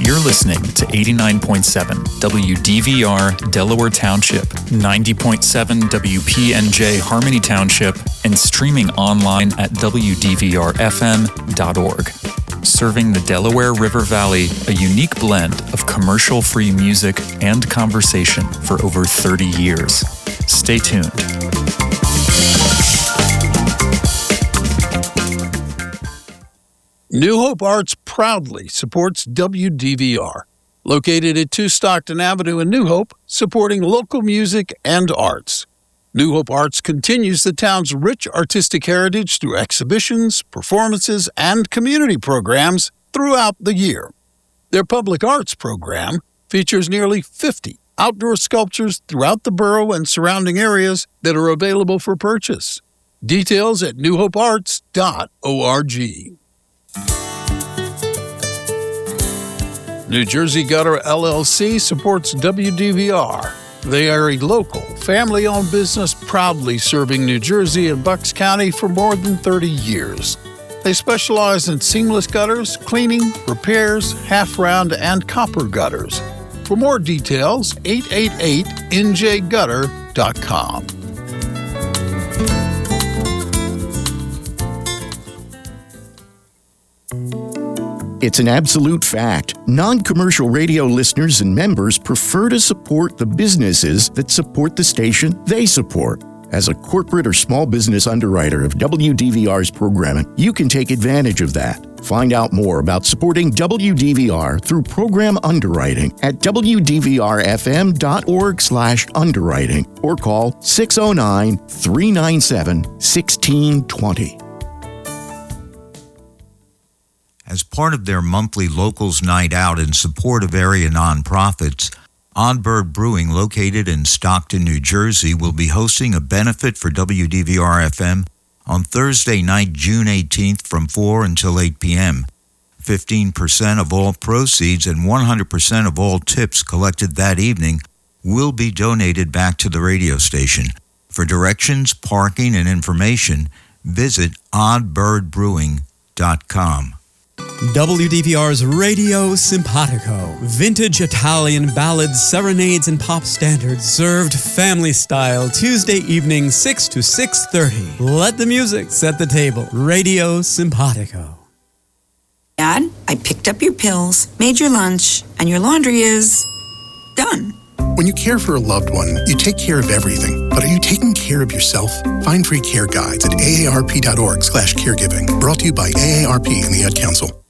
You're listening to 89.7 WDVR Delaware Township, 90.7 WPNJ Harmony Township, and streaming online at WDVRFM.org. Serving the Delaware River Valley, a unique blend of commercial-free music and conversation for over 30 years. Stay tuned. New Hope Arts proudly supports WDVR. Located at 2 Stockton Avenue in New Hope, supporting local music and arts. New Hope Arts continues the town's rich artistic heritage through exhibitions, performances, and community programs throughout the year. Their public arts program features nearly 50 outdoor sculptures throughout the borough and surrounding areas that are available for purchase. Details at newhopearts.org. New Jersey Gutter LLC supports WDVR. They are a local, family-owned business proudly serving New Jersey and Bucks County for more than 30 years. They specialize in seamless gutters, cleaning, repairs, half-round, and copper gutters. For more details, 888-NJGutter.com. It's an absolute fact. Non-commercial radio listeners and members prefer to support the businesses that support the station they support. As a corporate or small business underwriter of WDVR's programming, you can take advantage of that. Find out more about supporting WDVR through program underwriting at WDVRFM.org/underwriting or call 609-397-1620. As part of their monthly Locals Night Out in support of area nonprofits, Odd Bird Brewing, located in Stockton, New Jersey, will be hosting a benefit for WDVR-FM on Thursday night, June 18th from 4 until 8 p.m. 15% of all proceeds and 100% of all tips collected that evening will be donated back to the radio station. For directions, parking, and information, visit oddbirdbrewing.com. WDVR's Radio Simpatico. Vintage Italian ballads, serenades, and pop standards served family style Tuesday evening 6 to 6:30. Let the music set the table. Radio Simpatico. Dad, I picked up your pills, made your lunch, and your laundry is done. When you care for a loved one, you take care of everything. But are you taking care of yourself? Find free care guides at aarp.org/caregiving. Brought to you by AARP and the Ad Council.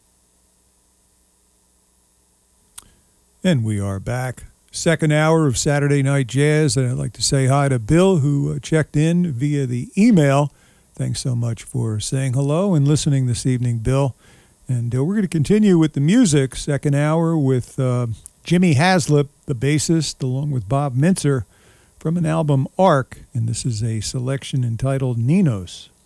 And we are back. Second hour of Saturday Night Jazz. And I'd like to say hi to Bill, who checked in via the email. Thanks so much for saying hello and listening this evening, Bill. And we're going to continue with the music. Second hour with Jimmy Haslip, the bassist, along with Bob Mintzer, from an album, Arc, and this is a selection entitled Ninos.